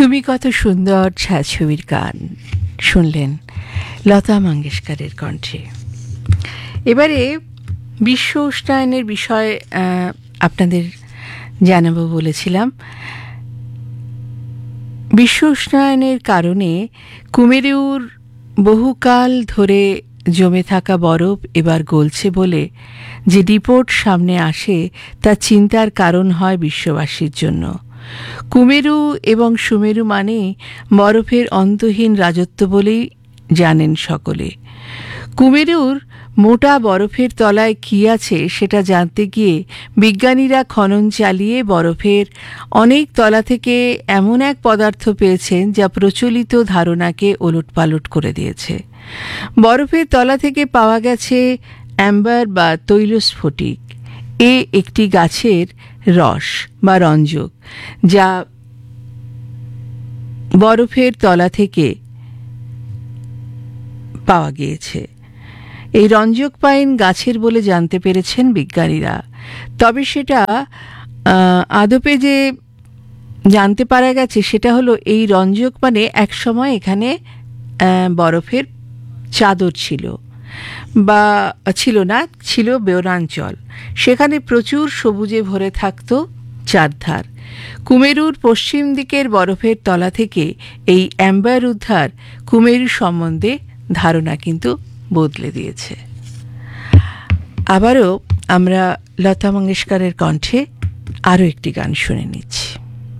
তুমি কত সুন্দর ছায়াছবির গান শুনলেন লতা মঙ্গেশকরের কণ্ঠে। এবারে বিশ্ব উষ্ণায়নের বিষয়ে আপনাদের জানাবো বলেছিলাম। বিশ্ব উষ্ণায়নের কারণে কুমেরুর বহুকাল ধরে জমে থাকা বরফ এবার গলছে বলে যে রিপোর্ট সামনে আসে তা চিন্তার কারণ হয় বিশ্ববাসীর জন্য। কুমেরু এবং সুমেরু মানে বরফের অন্তহীন রাজত্ব বলেই জানেন সকলে। কুমেরুর মোটা বরফের তলায় কী আছে সেটা জানতে গিয়ে বিজ্ঞানীরা খনন চালিয়ে বরফের অনেক তলা থেকে এমন এক পদার্থ পেয়েছেন যা প্রচলিত ধারণাকে ওলটপালট করে দিয়েছে। বরফের তলা থেকে পাওয়া গেছে অ্যাম্বার বা তৈলস্ফটিক। একটি গাছের রস বা রঞ্জক যা বরফের তলা থেকে পাওয়া গিয়েছে। এই রঞ্জক পাইন গাছের বলে জানতে পেরেছেন বিজ্ঞানীরা। তবে সেটা আদপে যে জানতে পারা গেছে সেটা হলো এই রঞ্জক মানে একসময় এখানে বরফের চাদর ছিল বা ছিল না, ছিল বনাঞ্চল। সেখানে প্রচুর সবুজে ভরে থাকত চারধার। কুমেরুর পশ্চিম দিকের বরফের তলা থেকে এই অ্যাম্বার উদ্ধার কুমেরু সম্বন্ধে ধারণা কিন্তু বদলে দিয়েছে। আবারও আমরা লতা মঙ্গেশকরের কণ্ঠে আরও একটি গান শুনে নিচ্ছি।